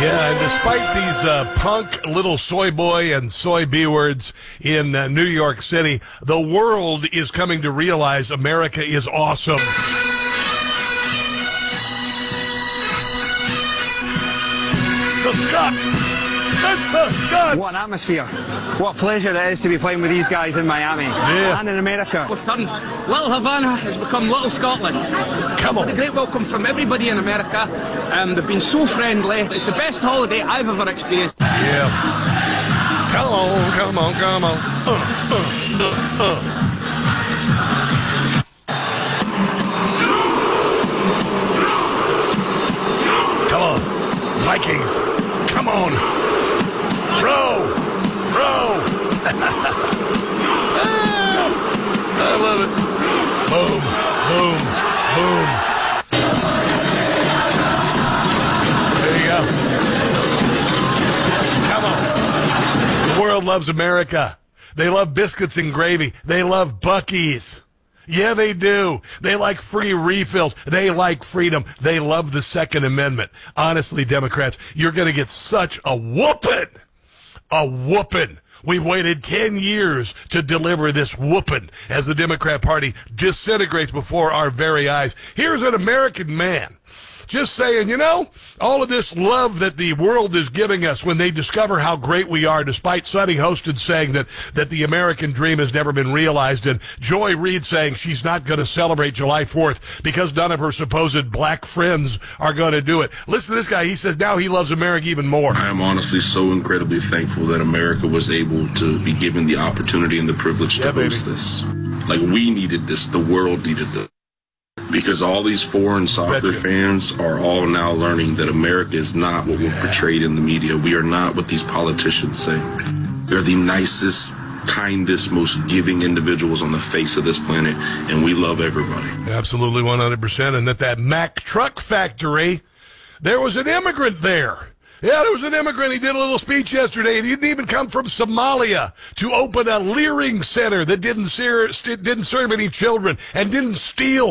Yeah, and despite these punk little soy boy and soy B words in New York City, the world is coming to realize America is awesome. The Scots! That's the Scots! What an atmosphere. What a pleasure it is to be playing with these guys in Miami and in America. We've turned Little Havana has become Little Scotland. Come on. A great welcome from everybody in America. They've been so friendly. It's the best holiday I've ever experienced. Yeah. Come on, come on, come on. Come on. Vikings. Come on. Row. Row. I love it. Boom. Boom. Boom. There you go. Come on. The world loves America. They love biscuits and gravy. They love Buc-ee's. Yeah, they do. They like free refills. They like freedom. They love the Second Amendment. Honestly, Democrats, you're going to get such a whooping. A whooping. We've waited 10 years to deliver this whooping as the Democrat Party disintegrates before our very eyes. Here's an American man just saying, you know, all of this love that the world is giving us when they discover how great we are, despite Sonny Hosted saying that the American dream has never been realized, and Joy Reid saying she's not going to celebrate July 4th because none of her supposed black friends are going to do it. Listen to this guy. He says now he loves America even more. I am honestly so incredibly thankful that America was able to be given the opportunity and the privilege to host this. Like, we needed this. The world needed this. Because all these foreign soccer fans are all now learning that America is not what we're portrayed in the media. We are not what these politicians say. They're the nicest, kindest, most giving individuals on the face of this planet, and we love everybody. Absolutely 100%. And that Mack truck factory, there was an immigrant there. Yeah, there was an immigrant. He did a little speech yesterday, and he didn't even come from Somalia to open a Leering Center that didn't serve any children and didn't steal